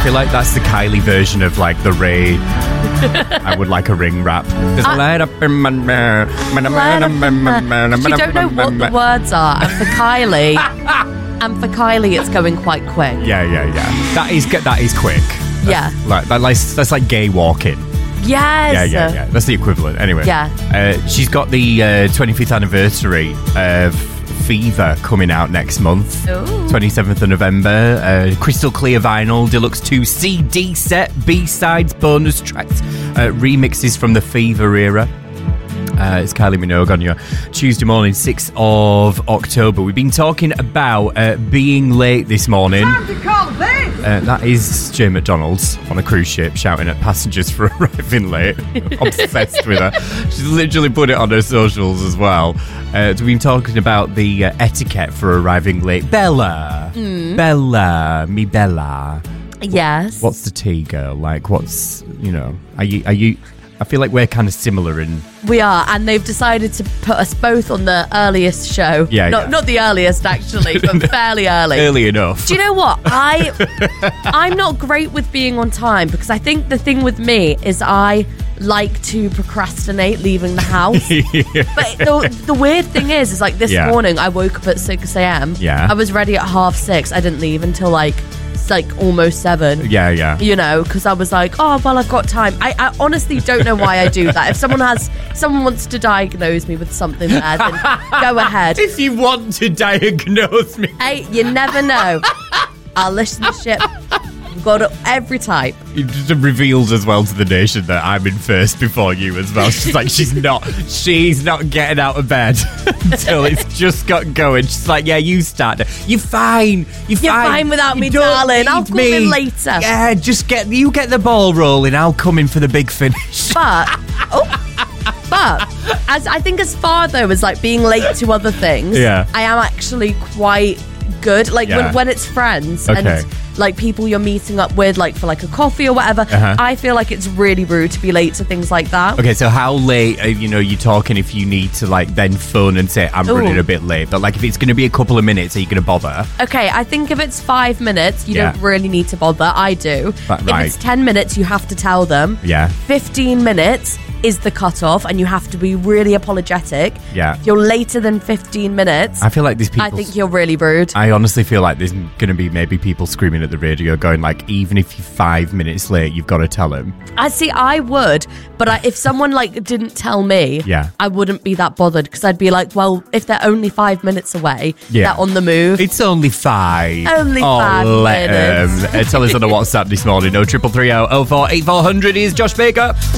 feel like that's the Kylie version of like the Ray. I would like a ring rap. There's a light up in my mirror. You don't know what the words are, and for Kylie, it's going quite quick. Yeah. That is quick. Yeah. That's like gay walking. Yes. Yeah. That's the equivalent. Anyway. Yeah. She's got the 25th anniversary of Fever coming out next month. Ooh. 27th of November. Crystal clear vinyl, deluxe 2 CD set, B-sides, bonus tracks, remixes from the Fever era. It's Kylie Minogue on your Tuesday morning, 6th of October. We've been talking about being late this morning. Time to call this! That is Jay McDonald's on a cruise ship shouting at passengers for arriving late. Obsessed with her. She's literally put it on her socials as well. We've been talking about the etiquette for arriving late. Bella. Me Bella. Yes. What's the tea, girl? Like, what's, are you... I feel like we're kind of similar in... We are, and they've decided to put us both on the earliest show. Yeah. Not the earliest, actually, but fairly early. Early enough. Do you know what? I'm not great with being on time, because I think the thing with me is I like to procrastinate leaving the house. But the weird thing is like this morning I woke up at 6 a.m. Yeah. I was ready at 6:30. I didn't leave until like almost 7. Yeah. Because I was like, oh, well, I've got time. I honestly don't know why I do that. If someone wants to diagnose me with something there, then go ahead. If you want to diagnose me. Hey, you never know. I'll listen to shit. We've got it every type. It just reveals as well to the nation that I'm in first before you as well. She's like, she's not getting out of bed until it's just got going. She's like, yeah, you start. You're fine. You're fine without me, darling. I'll come in later. Yeah, just get the ball rolling. I'll come in for the big finish. But as I think as far though as like being late to other things, I am actually quite good. Like when it's friends and like people you're meeting up with, like for like a coffee or whatever, I feel like it's really rude to be late to things like that. Okay, so how late are you talking if you need to like then phone and say I'm running a bit late? But like if it's going to be a couple of minutes, are you going to bother? Okay, I think if it's 5 minutes, you don't really need to bother. I do. Right. If it's 10 minutes, you have to tell them. Yeah. 15 minutes is the cutoff, and you have to be really apologetic. Yeah. If you're later than 15 minutes, I feel like these people... I think you're really rude. I honestly feel like there's going to be maybe people screaming at the radio going like, even if you're 5 minutes late, you've got to tell them. I would, but if someone like didn't tell me, I wouldn't be that bothered, because I'd be like, well, if they're only 5 minutes away, they're on the move. It's only 5. Only 5 minutes. Tell us on the WhatsApp this morning. 0330 04 8400 is Josh Baker.